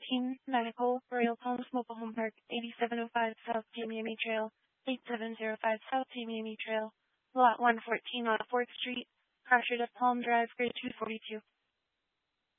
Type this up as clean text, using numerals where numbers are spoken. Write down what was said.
114 Medical, Royal Palms Mobile Home Park, 8705 South Tamiami Trail, 8705 South Tamiami Trail, Lot 114 on 4th Street, Carteret Palm Drive, grade 242.